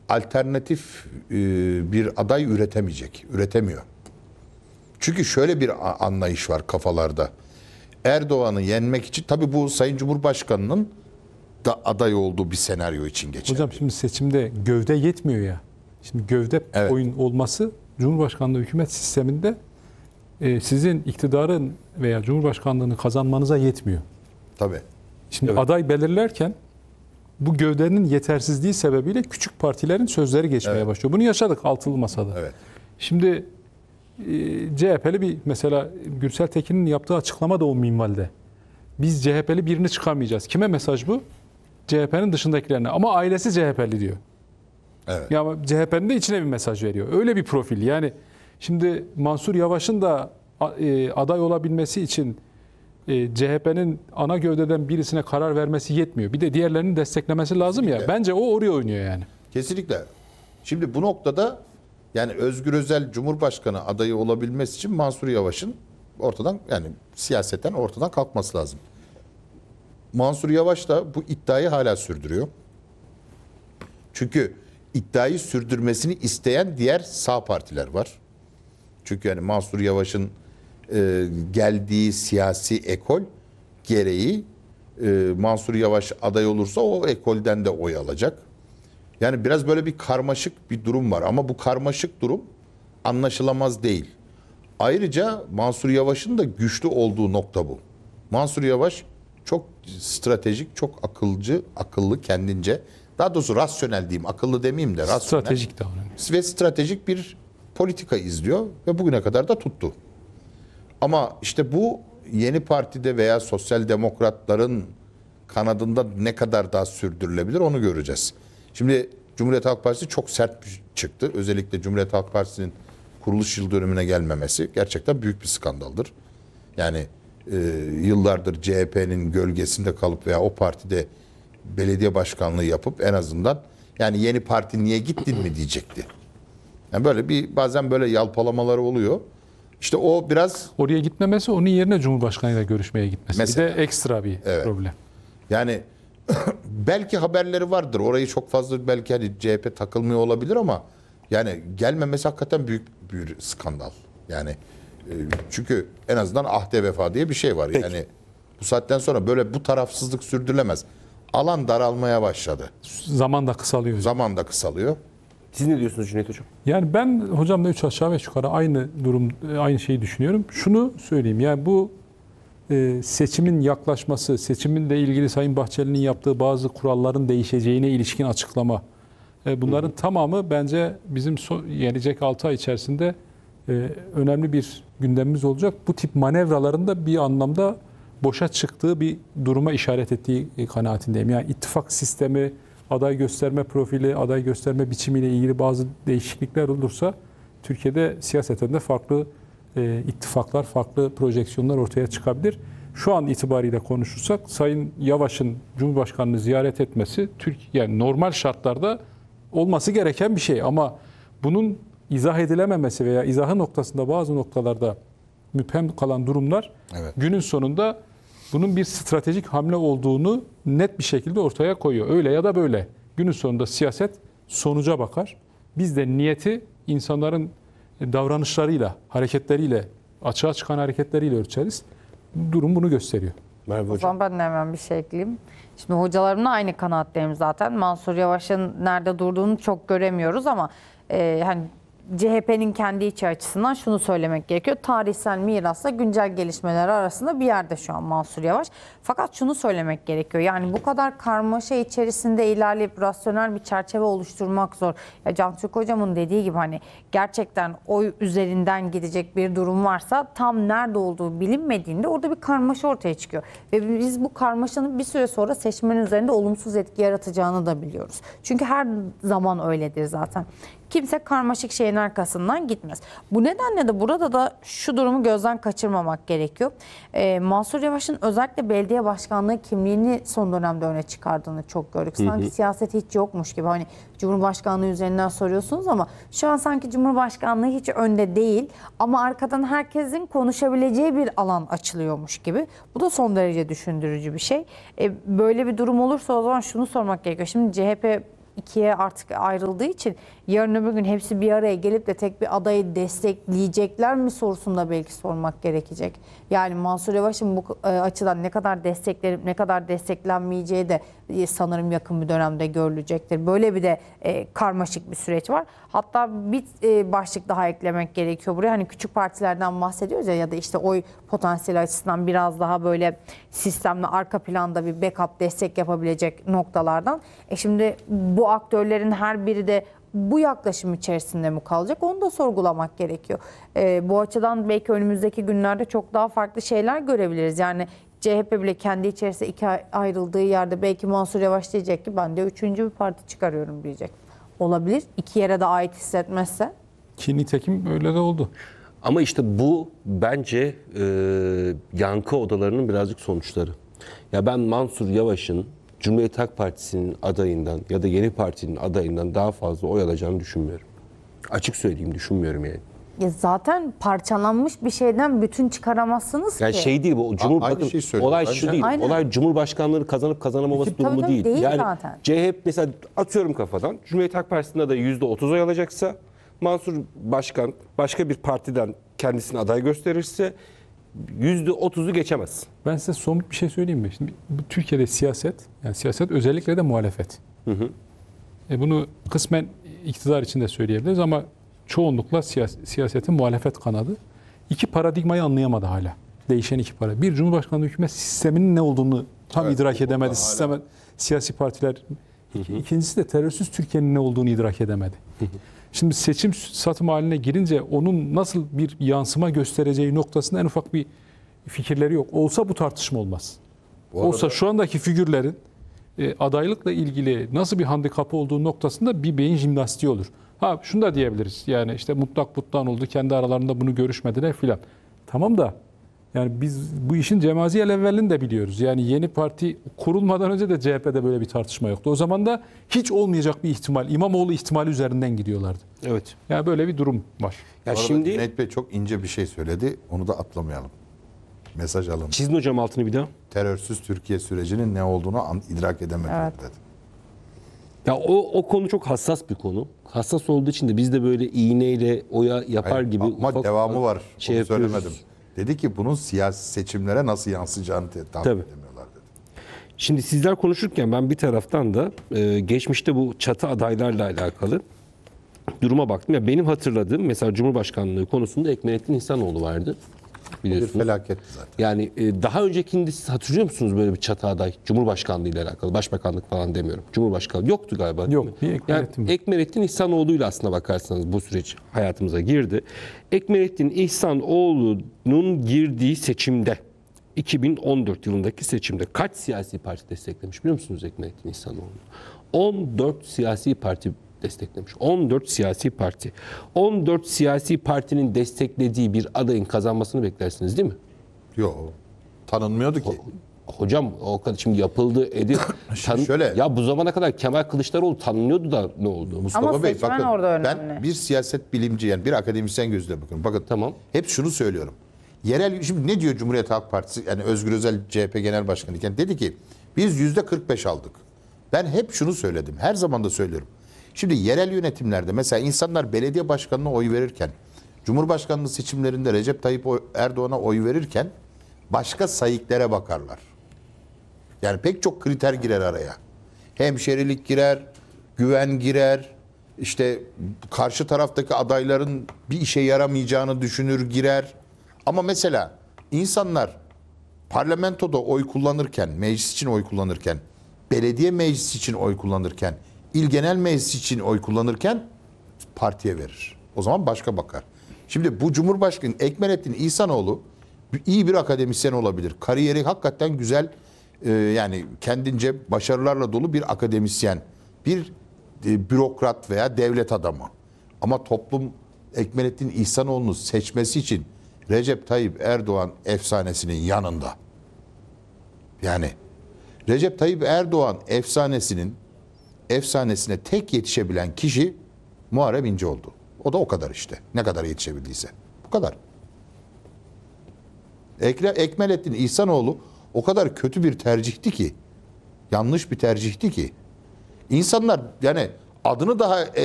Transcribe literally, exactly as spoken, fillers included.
alternatif e, bir aday üretemeyecek, üretemiyor. Çünkü şöyle bir anlayış var kafalarda. Erdoğan'ı yenmek için, tabii bu Sayın Cumhurbaşkanı'nın da aday olduğu bir senaryo için geçerli. Hocam şimdi seçimde gövde yetmiyor ya. Şimdi gövde Evet. oyun olması Cumhurbaşkanlığı hükümet sisteminde e, sizin iktidarın veya Cumhurbaşkanlığını kazanmanıza yetmiyor. Tabii. Şimdi Evet. aday belirlerken bu gövdenin yetersizliği sebebiyle küçük partilerin sözleri geçmeye Evet. başlıyor. Bunu yaşadık altılı masada. Evet. Şimdi e, C H P'li bir mesela Gürsel Tekin'in yaptığı açıklama da o minvalde. Biz C H P'li birini çıkarmayacağız. Kime mesaj bu? C H P'nin dışındakilerine. Ama ailesi C H P'li diyor. Evet. Ya C H P'nin de içine bir mesaj veriyor. Öyle bir profil. Yani şimdi Mansur Yavaş'ın da e, aday olabilmesi için e, C H P'nin ana gövdeden birisine karar vermesi yetmiyor. Bir de diğerlerinin desteklemesi lazım ya. Kesinlikle. Bence o oraya oynuyor yani. Kesinlikle. Şimdi bu noktada yani Özgür Özel Cumhurbaşkanı adayı olabilmesi için Mansur Yavaş'ın ortadan, yani siyaseten ortadan kalkması lazım. Mansur Yavaş da bu iddiayı hala sürdürüyor. Çünkü iddiayı sürdürmesini isteyen diğer sağ partiler var. Çünkü yani Mansur Yavaş'ın e, geldiği siyasi ekol gereği e, Mansur Yavaş aday olursa o ekolden de oy alacak. Yani biraz böyle bir karmaşık bir durum var ama bu karmaşık durum anlaşılamaz değil. Ayrıca Mansur Yavaş'ın da güçlü olduğu nokta bu. Mansur Yavaş çok stratejik, çok akılcı, akıllı kendince. Daha doğrusu rasyonel diyeyim, akıllı demeyeyim de rasyonel. Stratejik davranıyor. Ve stratejik bir politika izliyor ve bugüne kadar da tuttu. Ama işte bu yeni partide veya sosyal demokratların kanadında ne kadar daha sürdürülebilir onu göreceğiz. Şimdi Cumhuriyet Halk Partisi çok sert çıktı. Özellikle Cumhuriyet Halk Partisi'nin kuruluş yıl dönümüne gelmemesi gerçekten büyük bir skandaldır. Yani e, yıllardır C H P'nin gölgesinde kalıp veya o partide belediye başkanlığı yapıp en azından yani yeni parti niye gittin mi diyecekti. Yani böyle bir bazen böyle yalpalamaları oluyor. İşte o biraz Oraya gitmemesi, onun yerine Cumhurbaşkanıyla görüşmeye gitmesi. Mesela. Bir de ekstra bir Evet. problem. yani belki haberleri vardır. Orayı çok fazla belki hani C H P takılmıyor olabilir ama yani gelmemesi hakikaten büyük bir skandal. Yani e, çünkü en azından ahde vefa diye bir şey var. Peki. Yani bu saatten sonra böyle bu tarafsızlık sürdürülemez. Alan daralmaya başladı. Zaman da kısalıyor. Zaman da kısalıyor. Siz ne diyorsunuz Cüneyt Hocam? Yani ben hocamla üç aşağı beş yukarı aynı durum, aynı şeyi düşünüyorum. Şunu söyleyeyim, yani bu e, seçimin yaklaşması, seçiminle ilgili Sayın Bahçeli'nin yaptığı bazı kuralların değişeceğine ilişkin açıklama, e, bunların tamamı bence bizim so gelecek altı ay içerisinde e, önemli bir gündemimiz olacak. Bu tip manevraların da bir anlamda boşa çıktığı bir duruma işaret ettiği kanaatindeyim. Yani ittifak sistemi, aday gösterme profili, aday gösterme biçimiyle ilgili bazı değişiklikler olursa Türkiye'de siyaseten de farklı e, ittifaklar, farklı projeksiyonlar ortaya çıkabilir. Şu an itibariyle konuşursak Sayın Yavaş'ın Cumhurbaşkanı'nı ziyaret etmesi Türkiye, yani normal şartlarda olması gereken bir şey ama bunun izah edilememesi veya izahı noktasında bazı noktalarda müphem kalan durumlar Evet. günün sonunda bunun bir stratejik hamle olduğunu net bir şekilde ortaya koyuyor. Öyle ya da böyle. Günün sonunda siyaset sonuca bakar. Biz de niyeti insanların davranışlarıyla, hareketleriyle, açığa çıkan hareketleriyle ölçeriz. Durum bunu gösteriyor. Merve O Hocam. zaman ben de hemen bir şey ekleyeyim. Şimdi hocalarımla aynı kanaatteyim zaten. Mansur Yavaş'ın nerede durduğunu çok göremiyoruz ama e, hani C H P'nin kendi içi açısından şunu söylemek gerekiyor. Tarihsel mirasla güncel gelişmeler arasında bir yerde şu an Mansur Yavaş. Fakat şunu söylemek gerekiyor. Yani bu kadar karmaşa içerisinde ilerleyip rasyonel bir çerçeve oluşturmak zor. Ya Cantık Hocam'ın dediği gibi hani gerçekten oy üzerinden gidecek bir durum varsa tam nerede olduğu bilinmediğinde orada bir karmaşa ortaya çıkıyor. Ve biz bu karmaşanın bir süre sonra seçmenin üzerinde olumsuz etki yaratacağını da biliyoruz. Çünkü her zaman öyledir zaten. Kimse karmaşık şeyin arkasından gitmez. Bu nedenle de burada da şu durumu gözden kaçırmamak gerekiyor. Ee, Mansur Yavaş'ın özellikle belediye başkanlığı kimliğini son dönemde öne çıkardığını çok gördük. Sanki hı hı. siyaset hiç yokmuş gibi. Hani Cumhurbaşkanlığı üzerinden soruyorsunuz ama şu an sanki Cumhurbaşkanlığı hiç önde değil ama arkadan herkesin konuşabileceği bir alan açılıyormuş gibi. Bu da son derece düşündürücü bir şey. Ee, böyle bir durum olursa o zaman şunu sormak gerekiyor. Şimdi C H P ikiye artık ayrıldığı için yarın öbür gün hepsi bir araya gelip de tek bir adayı destekleyecekler mi sorusunda belki sormak gerekecek. Yani Mansur Yavaş'ın bu e, açıdan ne kadar desteklenip ne kadar desteklenmeyeceği de e, sanırım yakın bir dönemde görülecektir. Böyle bir de e, karmaşık bir süreç var. Hatta bir e, başlık daha eklemek gerekiyor buraya. Hani küçük partilerden bahsediyoruz ya ya da işte oy potansiyeli açısından biraz daha böyle sistemle arka planda bir backup destek yapabilecek noktalardan. E şimdi bu aktörlerin her biri de bu yaklaşım içerisinde mi kalacak? Onu da sorgulamak gerekiyor. E, bu açıdan belki önümüzdeki günlerde çok daha farklı şeyler görebiliriz. Yani C H P bile kendi içerisinde ikiye ayrıldığı yerde belki Mansur Yavaş diyecek ki ben de üçüncü bir parti çıkarıyorum diyecek. Olabilir. İki yere de ait hissetmezse. Ki nitekim öyle de oldu. Ama işte bu bence e, yankı odalarının birazcık sonuçları. Ya ben Mansur Yavaş'ın Cumhuriyet Halk Partisi'nin adayından ya da Yeni Parti'nin adayından daha fazla oy alacağını düşünmüyorum. Açık söyleyeyim, düşünmüyorum yani. Ya zaten parçalanmış bir şeyden bütün çıkaramazsınız Yani ki. şey değil bu. Cumhur, aynı bakın, şeyi söylüyorum olay bence. şu değil. Aynen. Olay Cumhurbaşkanlığı kazanıp kazanamaması Tabii durumu tabii değil. değil yani zaten. C H P mesela atıyorum kafadan. Cumhuriyet Halk Partisi'nin adayı yüzde otuz oy alacaksa Mansur Başkan başka bir partiden kendisini aday gösterirse yüzde otuzu geçemez. Ben size somut bir şey söyleyeyim mi? Şimdi bu Türkiye'de siyaset, yani siyaset özellikle de muhalefet. Hı hı. E bunu kısmen iktidar için de söyleyebiliriz ama çoğunlukla siyas- siyasetin muhalefet kanadı. İki paradigmayı anlayamadı hala. Değişen iki para. Bir, Cumhurbaşkanlığı hükümet sisteminin ne olduğunu tam Evet, idrak o edemedi. konuda Sistem, siyasi partiler. İkincisi de terörsüz Türkiye'nin ne olduğunu idrak edemedi. Şimdi seçim satım haline girince onun nasıl bir yansıma göstereceği noktasında en ufak bir fikirleri yok. Olsa bu tartışma olmaz. Bu arada- Olsa şu andaki figürlerin e, adaylıkla ilgili nasıl bir handikapı olduğu noktasında bir beyin jimnastiği olur. Ha şunu da diyebiliriz. Yani işte mutlak butlan oldu. Kendi aralarında bunu görüşmediler filan. Tamam da yani biz bu işin cemaziyel evvelini de biliyoruz. Yani yeni parti kurulmadan önce de C H P'de böyle bir tartışma yoktu. O zaman da hiç olmayacak bir ihtimal, İmamoğlu ihtimali üzerinden gidiyorlardı. Evet. Yani böyle bir durum var. Ya Bu arada şimdi Cüneyt Bey çok ince bir şey söyledi. Onu da atlamayalım. Mesaj alın. çizin hocam altını bir daha. Terörsüz Türkiye sürecinin ne olduğunu an, idrak edemediler Evet. dedi. Ya o, o konu çok hassas bir konu. Hassas olduğu için de biz de böyle iğneyle oya yapar Hayır, gibi ama ufak devamı ufak var. şey Onu yapıyoruz. söylemedim. Dedi ki bunun siyasi seçimlere nasıl yansıyacağını te- tahmin Tabii. edemiyorlar dedi. Şimdi sizler konuşurken ben bir taraftan da e, geçmişte bu çatı adaylarla alakalı duruma baktım. Ya benim hatırladığım mesela Cumhurbaşkanlığı konusunda Ekmelettin İhsanoğlu vardı. Bir Biliyorsunuz. felaketti zaten. Yani e, daha öncekinde siz hatırlıyor musunuz böyle bir çatı aday? Cumhurbaşkanlığı ile alakalı. Başbakanlık falan demiyorum. Cumhurbaşkanlığı yoktu galiba. değil Yok, mi? bir Ekmelettin yani var. Ekmelettin İhsanoğlu ile aslına bakarsanız bu süreç hayatımıza girdi. Ekmelettin İhsanoğlu'nun girdiği seçimde iki bin on dört yılındaki seçimde kaç siyasi parti desteklemiş biliyor musunuz Ekmelettin İhsanoğlu? on dört siyasi parti desteklemiş. on dört siyasi parti. on dört siyasi partinin desteklediği bir adayın kazanmasını beklersiniz değil mi? Yok. Tanınmıyordu ki. Hocam o kadar şimdi yapıldı edil. Tan- şöyle- Ya bu zamana kadar Kemal Kılıçdaroğlu tanınıyordu da ne oldu? Mustafa Ama Bey seçmen bakın orada önemli. ben bir siyaset bilimci yani bir akademisyen gözüyle bakıyorum. Bakın Tamam. hep şunu söylüyorum. Yerel şimdi ne diyor Cumhuriyet Halk Partisi yani Özgür Özel C H P Genel Başkanı iken dedi ki biz yüzde kırk beş aldık. Ben hep şunu söyledim. Her zaman da söylüyorum. Şimdi yerel yönetimlerde mesela insanlar belediye başkanına oy verirken Cumhurbaşkanlığı seçimlerinde Recep Tayyip Erdoğan'a oy verirken başka sayıklara bakarlar. Yani pek çok kriter girer araya. Hemşerilik girer, güven girer, işte karşı taraftaki adayların bir işe yaramayacağını düşünür girer. Ama mesela insanlar parlamentoda oy kullanırken, meclis için oy kullanırken, belediye meclisi için oy kullanırken, il genel meclis için oy kullanırken partiye verir. O zaman başka bakar. Şimdi bu Cumhurbaşkanı Ekmelettin İhsanoğlu iyi bir akademisyen olabilir. Kariyeri hakikaten güzel, e, yani kendince başarılarla dolu bir akademisyen, bir e, bürokrat veya devlet adamı. Ama toplum Ekmelettin İhsanoğlu'nu seçmesi için Recep Tayyip Erdoğan efsanesinin yanında. Yani Recep Tayyip Erdoğan efsanesinin efsanesine tek yetişebilen kişi Muharrem İnce oldu. O da o kadar işte. Ne kadar yetişebildiyse. Bu kadar. Ekre, Ekmelettin İhsanoğlu o kadar kötü bir tercihti ki, yanlış bir tercihti ki, İnsanlar yani adını daha